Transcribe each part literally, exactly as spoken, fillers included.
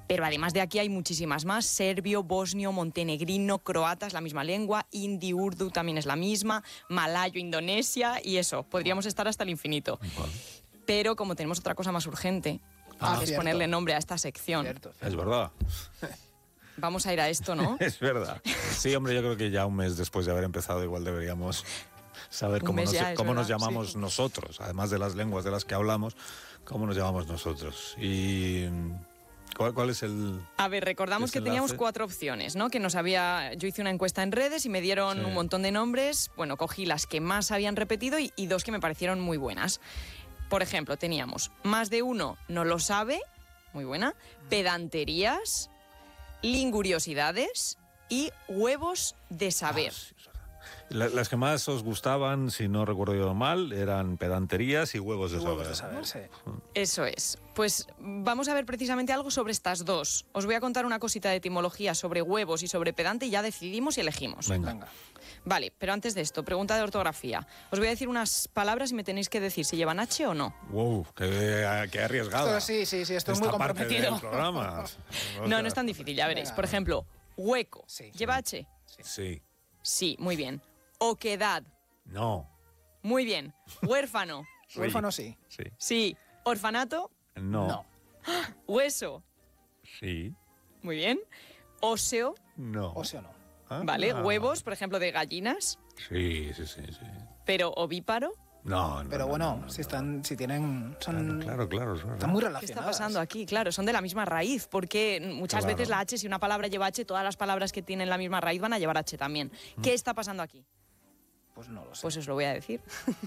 Pero además de aquí hay muchísimas más: serbio, bosnio, montenegrino, croata es la misma lengua, hindi, urdu también es la misma, malayo, Indonesia, y eso, podríamos estar hasta el infinito. Vale. Pero como tenemos otra cosa más urgente, Ah, que es cierto. ponerle nombre a esta sección, Cierto, cierto. Es verdad. vamos a ir a esto, ¿no? Es verdad. Sí, hombre, yo creo que ya un mes después de haber empezado igual deberíamos saber Un cómo, mes nos, ya, es cómo nos verdad, llamamos sí. nosotros, además de las lenguas de las que hablamos, cómo nos llamamos nosotros. Y ¿cuál, cuál es el...? A ver, recordamos que Desenlace. teníamos cuatro opciones, ¿no? Que nos había... Yo hice una encuesta en redes y me dieron Sí. un montón de nombres. Bueno, cogí las que más habían repetido y, y dos que me parecieron muy buenas. Por ejemplo, teníamos más de uno no lo sabe, muy buena, pedanterías, linguriosidades y huevos de saber. Ah, sí, es verdad. La- las que más os gustaban, si no recuerdo yo mal, eran pedanterías y huevos de Huevos saber. de saber, sí. Eso es. Pues vamos a ver precisamente algo sobre estas dos. Os voy a contar una cosita de etimología sobre huevos y sobre pedante y ya decidimos y elegimos. Venga. Venga. Vale, pero antes de esto, pregunta de ortografía. Os voy a decir unas palabras y me tenéis que decir si llevan H o no. Wow, qué, qué arriesgada. Esto sí, sí, sí, esto es Esta muy parte comprometido. del programa. O No, sea, no es tan difícil, ya veréis. Venga. Por ejemplo, hueco. Sí. ¿Lleva H? Sí. Sí, muy bien. Oquedad. No. Muy bien. Huérfano. Sí. Huérfano sí. Sí. Sí. Orfanato. No. No. Hueso. Sí. Muy bien. Óseo. No. O sea, no. Ah. Vale. Huevos, por ejemplo, de gallinas. Sí, sí, sí, sí. Pero ovíparo. No, no. Pero no, bueno, no, no, si no. están, si tienen, son, Claro, claro, claro. están muy ¿Qué relacionadas. está pasando aquí? Claro, son de la misma raíz, porque muchas Claro. veces la H, si una palabra lleva H, todas las palabras que tienen la misma raíz van a llevar H también. ¿Qué está pasando aquí? Pues no lo sé. Pues os lo voy a decir.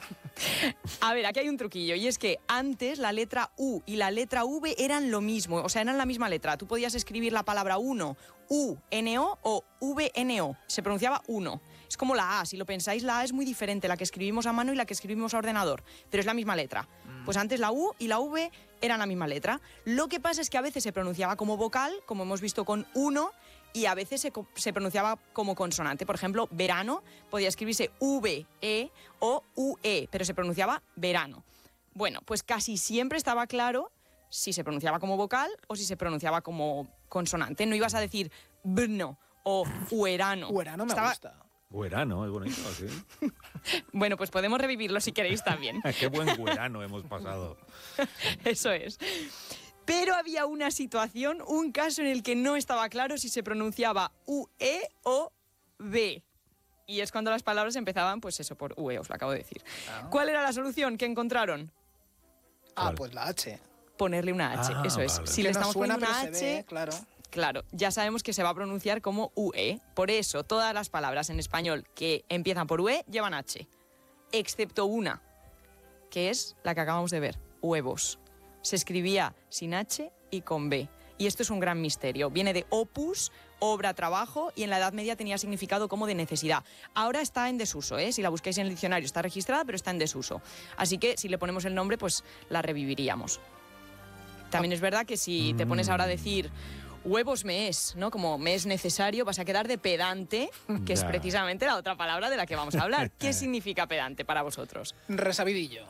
A ver, aquí hay un truquillo, y es que antes la letra U y la letra V eran lo mismo, o sea, eran la misma letra. Tú podías escribir la palabra uno, U N O o V N O, se pronunciaba uno. Es como la A, si lo pensáis, la A es muy diferente, la que escribimos a mano y la que escribimos a ordenador, pero es la misma letra. Pues antes la U y la V eran la misma letra. Lo que pasa es que a veces se pronunciaba como vocal, como hemos visto con uno, y a veces se, co- se pronunciaba como consonante. Por ejemplo, verano podía escribirse V E o U E, pero se pronunciaba verano. Bueno, pues casi siempre estaba claro si se pronunciaba como vocal o si se pronunciaba como consonante. No ibas a decir bno o uerano. Huerano me Estaba- gusta. Guerano, es bonito, sí. Bueno, pues podemos revivirlo si queréis también. Qué buen guerano hemos pasado. Eso es. Pero había una situación, un caso en el que no estaba claro si se pronunciaba U E o V. Y es cuando las palabras empezaban, pues eso, por U E, os lo acabo de decir. Ah. ¿Cuál era la solución que encontraron? Ah, ¿Cuál? pues la H. Ponerle una H, Ah, eso es. vale. Si Que le no estamos suena, poniendo una pero se H, ve, claro. claro, ya sabemos que se va a pronunciar como U E. Por eso, todas las palabras en español que empiezan por U E llevan H. Excepto una, que es la que acabamos de ver, huevos. Se escribía sin H y con B. Y esto es un gran misterio. Viene de opus, obra, trabajo, y en la Edad Media tenía significado como de necesidad. Ahora está en desuso, ¿eh? Si la buscáis en el diccionario está registrada, pero está en desuso. Así que si le ponemos el nombre, pues la reviviríamos. También es verdad que si te pones ahora a decir huevos me es, ¿no? Como me es necesario, vas a quedar de pedante, que es Ya. precisamente la otra palabra de la que vamos a hablar. ¿Qué significa pedante para vosotros? Resabidillo.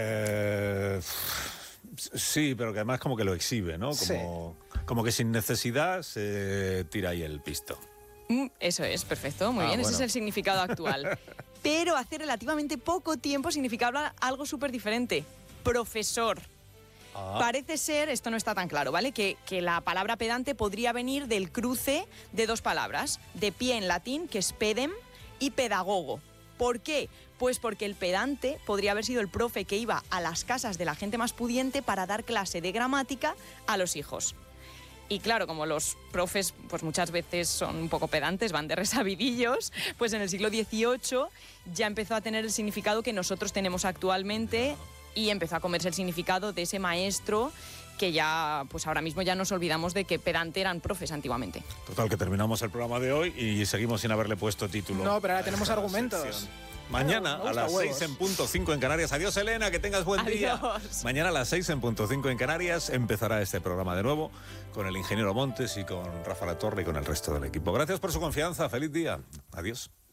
Eh, sí, pero que además como que lo exhibe, ¿no? Como, como que sin necesidad se tira ahí el pisto. Mm, Eso es, perfecto, muy Ah, bien, ese bueno. es el significado actual. Pero hace relativamente poco tiempo significaba algo súper diferente, profesor. Ah, Parece ser, esto no está tan claro, ¿vale? Que, que la palabra pedante podría venir del cruce de dos palabras, de pie en latín, que es pedem, y pedagogo. ¿Por qué? Pues porque el pedante podría haber sido el profe que iba a las casas de la gente más pudiente para dar clase de gramática a los hijos. Y claro, como los profes pues muchas veces son un poco pedantes, van de resabidillos, pues en el siglo dieciocho ya empezó a tener el significado que nosotros tenemos actualmente y empezó a comerse el significado de ese maestro que ya, pues ahora mismo ya nos olvidamos de que pedante eran profes antiguamente. total, que terminamos el programa de hoy y seguimos sin haberle puesto título. No, pero ahora a tenemos esta argumentos. sección. Mañana Me gusta a las huevos. seis en punto cinco en Canarias. Adiós, Elena, que tengas buen día. Adiós. Mañana a las seis en punto cinco en Canarias empezará este programa de nuevo con el ingeniero Montes y con Rafa La Torre y con el resto del equipo. Gracias por su confianza. Feliz día. Adiós.